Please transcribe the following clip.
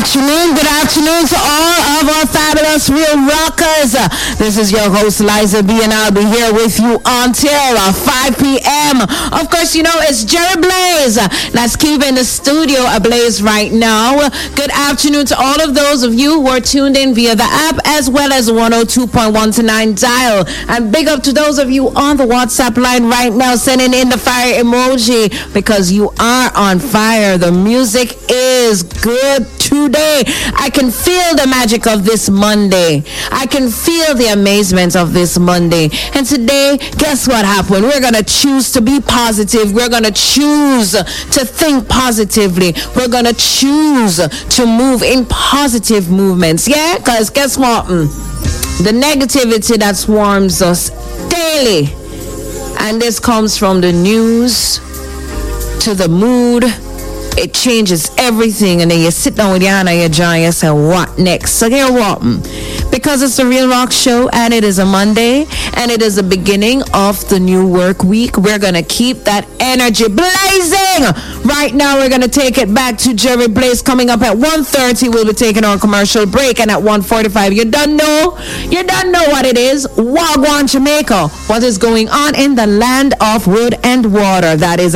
Good afternoon to all of our fabulous real rockers. This is your host Liza B, and I'll be here with you until 5 p.m. Of course, you know it's Jerry Blaze that's keeping the studio ablaze right now. Good afternoon to all of those of you who are tuned in via the app as well as 102.1 to 9 dial. And big up to those of you on the WhatsApp line right now sending in the fire emoji because you are on fire. The music is good today. I can feel the magic of this Monday. I can feel the amazement of this Monday. And today, guess what happened? We're going to choose to be positive. We're going to choose to think positively. We're going to choose to move in positive movements. Yeah? Because guess what? The negativity that swarms us daily. And this comes from the news to the mood. It changes everything, and then you sit down with Yana, you join, you say, what next? So here what? Because it's the Real Rock Show, and it is a Monday, and it is the beginning of the new work week. We're going to keep that energy blazing. Right now, we're going to take it back to Jerry Blaze. Coming up at 1:30, we'll be taking our commercial break, and at 1:45, you don't know what it is. Wagwan, Jamaica. What is going on in the land of wood and water? That is